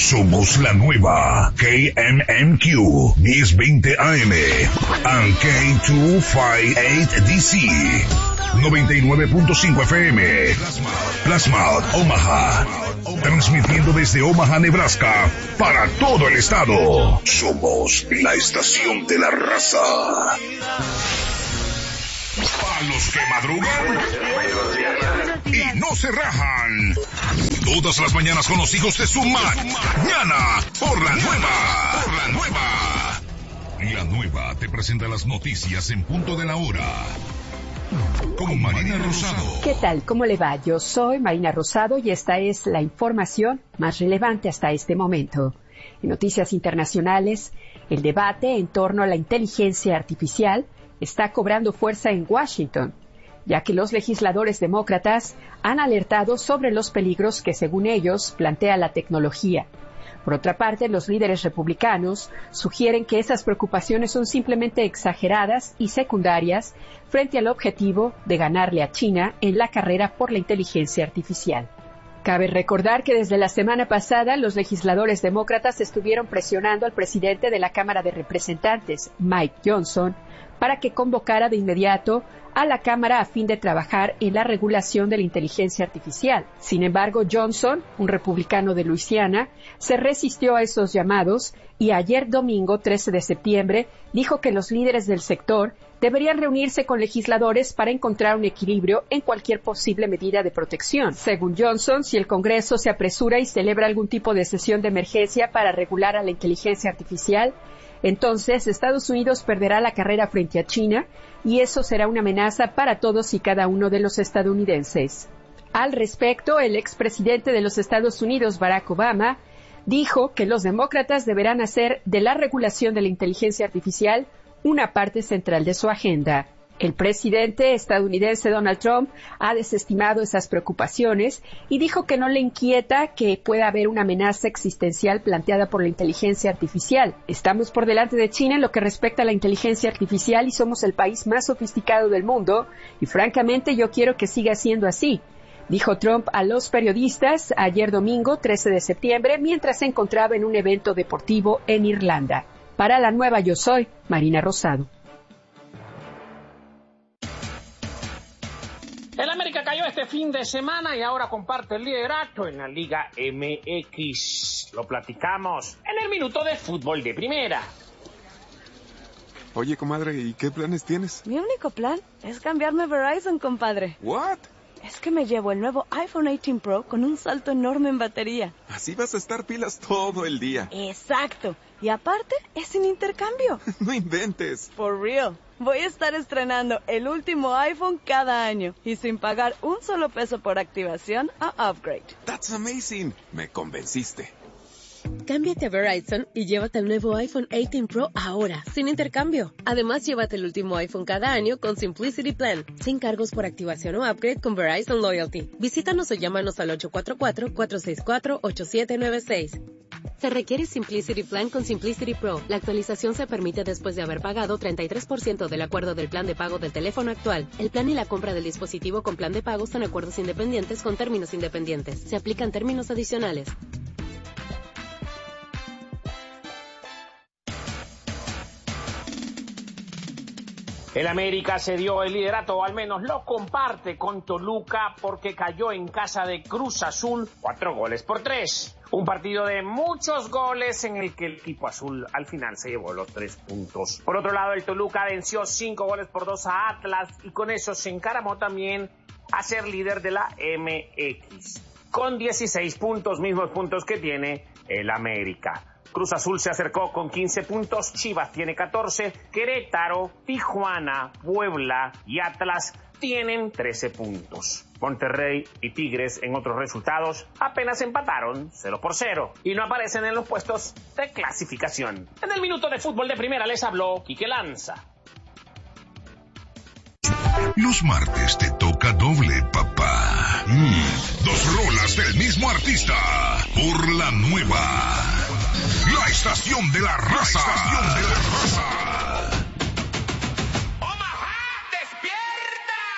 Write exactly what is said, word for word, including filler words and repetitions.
Somos la nueva K M M Q diez veinte A M and K doscientos cincuenta y ocho D C noventa y nueve punto cinco F M. Plasma Omaha. Transmitiendo desde Omaha, Nebraska, para todo el estado. Somos la estación de la raza. Para los que madrugan y no se rajan. Todas las mañanas con los hijos de su mañana. Por la nueva. Por la nueva. Y la nueva te presenta las noticias en punto de la hora. Con Marina Rosado. ¿Qué tal? ¿Cómo le va? Yo soy Marina Rosado y esta es la información más relevante hasta este momento. En noticias internacionales, el debate en torno a la inteligencia artificial está cobrando fuerza en Washington, ya que los legisladores demócratas han alertado sobre los peligros que, según ellos, plantea la tecnología. Por otra parte, los líderes republicanos sugieren que esas preocupaciones son simplemente exageradas y secundarias frente al objetivo de ganarle a China en la carrera por la inteligencia artificial. Cabe recordar que desde la semana pasada los legisladores demócratas estuvieron presionando al presidente de la Cámara de Representantes, Mike Johnson, para que convocara de inmediato a la Cámara a fin de trabajar en la regulación de la inteligencia artificial. Sin embargo, Johnson, un republicano de Luisiana, se resistió a esos llamados y ayer domingo, trece de septiembre, dijo que los líderes del sector deberían reunirse con legisladores para encontrar un equilibrio en cualquier posible medida de protección. Según Johnson, si el Congreso se apresura y celebra algún tipo de sesión de emergencia para regular a la inteligencia artificial, entonces Estados Unidos perderá la carrera frente a China y eso será una amenaza para todos y cada uno de los estadounidenses. Al respecto, el expresidente de los Estados Unidos, Barack Obama, dijo que los demócratas deberán hacer de la regulación de la inteligencia artificial una parte central de su agenda. El presidente estadounidense Donald Trump ha desestimado esas preocupaciones y dijo que no le inquieta que pueda haber una amenaza existencial planteada por la inteligencia artificial. Estamos por delante de China en lo que respecta a la inteligencia artificial y somos el país más sofisticado del mundo y francamente yo quiero que siga siendo así, dijo Trump a los periodistas ayer domingo trece de septiembre mientras se encontraba en un evento deportivo en Irlanda. Para la nueva Yo Soy, Marina Rosado. El América cayó este fin de semana y ahora comparte el liderato en la Liga M X. Lo platicamos en el minuto de fútbol de primera. Oye, comadre, ¿y qué planes tienes? Mi único plan es cambiarme a Verizon, compadre. ¿What? Es que me llevo el nuevo iPhone dieciocho Pro con un salto enorme en batería. Así vas a estar pilas todo el día. Exacto. Y aparte, es sin intercambio. No inventes. For real. Voy a estar estrenando el último iPhone cada año y sin pagar un solo peso por activación o upgrade. That's amazing. Me convenciste. Cámbiate a Verizon y llévate el nuevo iPhone dieciocho Pro ahora, sin intercambio. Además, llévate el último iPhone cada año con Simplicity Plan, sin cargos por activación o upgrade con Verizon Loyalty. Visítanos o llámanos al ocho cuatro cuatro, cuatro seis cuatro, ocho siete nueve seis. Se requiere Simplicity Plan con Simplicity Pro. La actualización se permite después de haber pagado treinta y tres por ciento del acuerdo del plan de pago del teléfono actual. El plan y la compra del dispositivo con plan de pago son acuerdos independientes con términos independientes. Se aplican términos adicionales. El América se dio el liderato, o al menos lo comparte con Toluca, porque cayó en casa de Cruz Azul, cuatro goles por tres. Un partido de muchos goles en el que el equipo azul al final se llevó los tres puntos. Por otro lado, el Toluca venció cinco goles por dos a Atlas y con eso se encaramó también a ser líder de la M X. Con dieciséis puntos, mismos puntos que tiene el América. Cruz Azul se acercó con quince puntos, Chivas tiene catorce, Querétaro, Tijuana, Puebla y Atlas tienen trece puntos. Monterrey y Tigres en otros resultados apenas empataron cero por cero y no aparecen en los puestos de clasificación. En el minuto de fútbol de primera les habló Quique Lanza. Los martes te toca doble, papá. Mm, dos rolas del mismo artista por la nueva. La estación de la raza. La estación de la raza.